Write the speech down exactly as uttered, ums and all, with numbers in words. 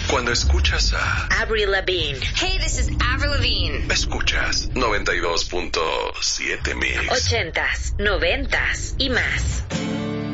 Cuando escuchas a Avril Lavigne. Hey, this is Avril Lavigne. Escuchas noventa y dos punto siete Mix. Ochentas, noventas y más.